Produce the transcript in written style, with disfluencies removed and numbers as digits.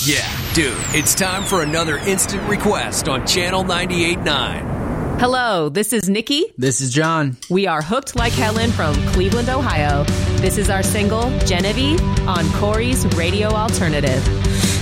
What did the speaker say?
Yeah, dude, it's time for another instant request on Channel 98.9. Hello, this is Nikki. This is John. We are Hooked Like Helen from Cleveland, Ohio. This is our single, Genevieve, on Corey's Radio Alternative.